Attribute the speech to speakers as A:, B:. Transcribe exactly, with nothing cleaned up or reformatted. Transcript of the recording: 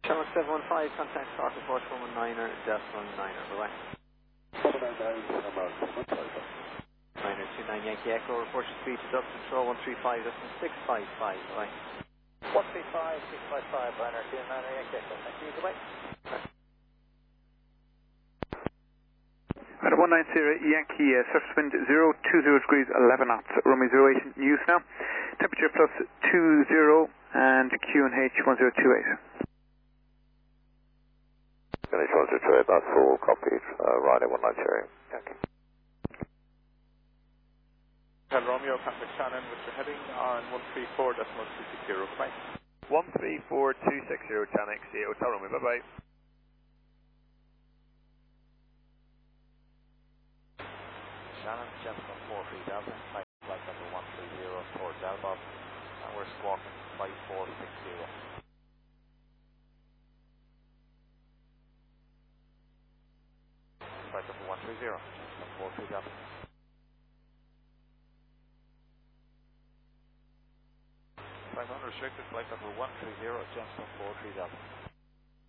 A: Channel seven one five, contact start report from a niner, decimal niner, bye-bye.
B: seven nine nine, number one five.
A: niner two nine Yankee Echo, report your speed to duct control one three five, decimal six five five, bye-bye.
C: one three five, six five five, niner two nine Yankee Echo, thank you, goodbye.
D: At one nine zero Yankee, uh, surface wind zero two zero degrees, eleven knots, runway zero eight news now. Temperature plus two zero and Q and H one zero two eight.
B: Q and H one zero two eight, that's all copied, uh, Ryder one nine zero Yankee.
E: Hotel Romeo, contact Shannon with your heading on one three four, decimal two six zero, goodbye.
F: one three four two six zero, Janex, Hotel Romeo, bye-bye.
C: Shannon, Jessica four three Delta, flight flight number one three zero towards Elbow, and we're squawking flight four six zero. Flight number one three zero, Jessica four three Delta. Flight unrestricted, flight number one three zero, Jessica four three Delta.